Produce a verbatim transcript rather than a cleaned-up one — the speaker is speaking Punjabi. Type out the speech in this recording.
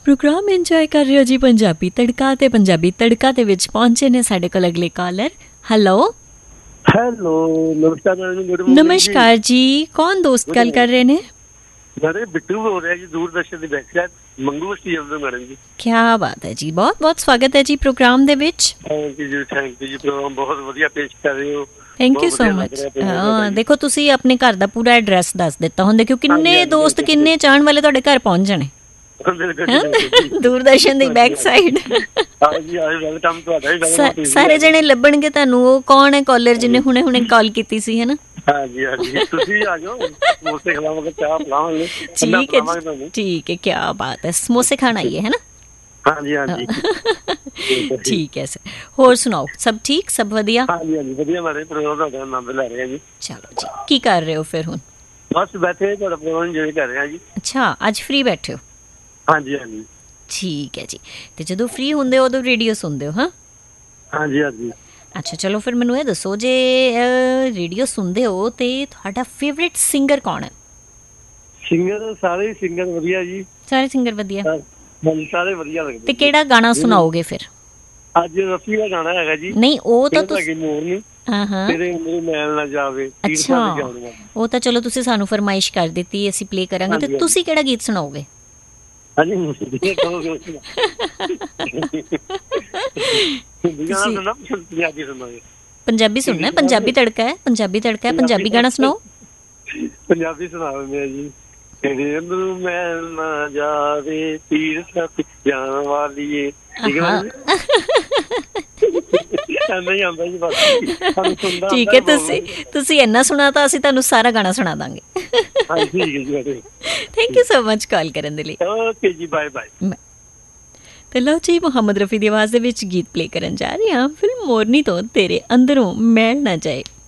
प्रोग्राम इंजॉय कर रहे हो जी। पंजाबी तड़का ते पंजाबी तड़का दे विच पहुंचे ने साडे कोल अगले कॉलर। हेलो हेलो, नमस्कार मैडम। नमस्कार जी, कौन दोस्त गल कर रहे ने? अरे बिट्टू बोल रहा है जी, दूरदर्शन दी बैकसाइड मंगू स्टेडियम ਤੋਂ मैडम जी। क्या बात है जी, बहुत बहुत स्वागत है जी programme they which. Thank you ji, thank you ji, programme बहुत ਵਧੀਆ पेश कर रहे हो। Thank you so much. हाँ देखो तुसी अपने घर दा पूरा एड्रैस दस दिता हुंदे क्योंकि किन्ने दोस्त किन्ने चाहण वाले तुहाडे घर पहुंच जाने। दूरदर्शन दी बैक साइड सारे जने ਲੱਭਣਗੇ ਤੁਹਾਨੂੰ। ਉਹ ਕੌਣ ਹੈ ਕਾਲਰ ਜਿਨੇ ਹੁਣੇ ਹੁਣੇ ਕਾਲ ਕੀਤੀ ਸੀ, ਹੈ ਨਾ? ਹਾਂਜੀ ਹਾਂਜੀ, ਤੁਸੀਂ ਆ ਜਾਓ, ਸਮੋਸੇ ਖਿਲਾਵਾਂਗੇ, ਚਾਹ ਪਿਲਾਵਾਂਗੇ। ਠੀਕ ਹੈ ਠੀਕ ਹੈ, ਕੀ ਬਾਤ ਹੈ। ਸਮੋਸੇ ਖਾਣ ਆਈਏ, ਹੈ ਨਾ? ਹਾਂਜੀ ਹਾਂਜੀ ਠੀਕ ਹੈ ਸਰ। ਹੋਰ ਸੁਣਾਓ, ਸਭ ਠੀਕ, ਸਭ ਵਧੀਆ? ਹਾਂਜੀ ਹਾਂਜੀ ਵਧੀਆ ਮੈਡਮ, ਪ੍ਰੋਗਰਾਮ ਦਾ ਆਨੰਦ ਲੈ ਰਹੇ ਹਾਂ ਜੀ। ਚਲੋ ਜੀ, ਕੀ ਕਰ ਰਹੇ ਹੋ ਫਿਰ ਹੁਣ? ਬਸ ਬੈਠੇ ਤੁਹਾਡਾ ਪ੍ਰੋਗਰਾਮ ਇੰਜੋਏ ਕਰ ਰਹੇ ਹਾਂ ਜੀ। ਅੱਛਾ, ਅੱਜ ਫ੍ਰੀ ਬੈਠੇ ਹੋ? ਹਾਂਜੀ ਹਾਂਜੀ ਠੀਕ ਹੈ ਜੀ। ਤੇ ਜਦੋਂ ਫ੍ਰੀ ਹੁੰਦੇ ਹੋ ਉਦੋਂ ਰੇਡੀਓ ਸੁਣਦੇ ਹੋ? ਹਾਂ ਹਾਂਜੀ ਹਾਂਜੀ। ਅੱਛਾ ਚਲੋ ਫਿਰ ਮੈਨੂੰ ਇਹ ਦੱਸੋ, ਜੇ ਰੇਡੀਓ ਸੁਣਦੇ ਹੋ ਤੇ ਤੁਹਾਡਾ ਫੇਵਰਿਟ ਸਿੰਗਰ ਕੌਣ ਹੈ? ਸਿੰਗਰ ਸਾਰੇ ਸਿੰਗਰ ਵਧੀਆ ਜੀ। ਸਾਰੇ ਸਿੰਗਰ ਵਧੀਆ? ਹਾਂਜੀ ਸਾਰੇ ਵਧੀਆ ਲੱਗਦੇ। ਤੇ ਕਿਹੜਾ ਗਾਣਾ ਸੁਣਾਓਗੇ ਫਿਰ? ਅੱਜ ਰਫੀ ਦਾ ਗਾਣਾ ਹੈਗਾ ਜੀ। ਨਹੀਂ ਉਹ ਤਾਂ ਤੁਸੀਂ ਮੋਰਨੀ ਹਾਂ ਹਾਂ ਤੇਰੇ ਮੇਰੇ ਮੈਲ ਨਾ ਜਾਵੇ। ਅੱਛਾ ਉਹ ਤਾਂ ਚਲੋ ਤੁਸੀਂ ਸਾਨੂੰ ਫਰਮਾਇਸ਼ ਕਰ ਦਿੱਤੀ, ਅਸੀਂ ਪਲੇ ਕਰਾਂਗੇ। ਤੇ ਤੁਸੀਂ ਕਿਹੜਾ ਗੀਤ ਸੁਣਾਓਗੇ? ਪੰਜਾਬੀ ਸੁਣਨਾ ਹੈ? ਪੰਜਾਬੀ ਤੜਕਾ ਹੈ, ਪੰਜਾਬੀ ਤੜਕਾ ਹੈ, ਪੰਜਾਬੀ ਗਾਣਾ ਸੁਣਾਓ। ਪੰਜਾਬੀ ਸੁਣਾ ਦਿੰਦੇ ਆ ਜੀ। ਤੇਰੇ ਅੰਦਰੋਂ ਮੈਲ ਨਾ ਜਾਵੇ, ਤੀਰ ਸੱਤ ਜਾਣ ਵਾਲੀਏ। ਠੀਕ ਹੈ, ਤੁਸੀਂ ਤੁਸੀਂ ਇੰਨਾ ਸੁਣਾ ਤਾਂ ਅਸੀਂ ਤੁਹਾਨੂੰ ਸਾਰਾ ਗਾਣਾ ਸੁਣਾ ਦਾਂਗੇ। ਥੈਂਕ ਯੂ ਸੋ ਮਚ ਕਾਲ ਕਰਨ ਦੇ ਲਈ। ਓਕੇ ਜੀ, ਬਾਏ ਬਾਏ। ਤੇ ਲਓ ਜੀ, ਮੁਹੰਮਦ ਰਫੀ ਦੀ ਆਵਾਜ਼ ਦੇ ਵਿੱਚ ਗੀਤ ਪਲੇ ਕਰਨ ਜਾ ਰਹੀ ਹਾਂ ਫਿਲਮ ਮੋਰਨੀ ਤੋਂ, ਤੇਰੇ ਅੰਦਰੋਂ ਮੈਲ ਨਾ ਜਾਏ।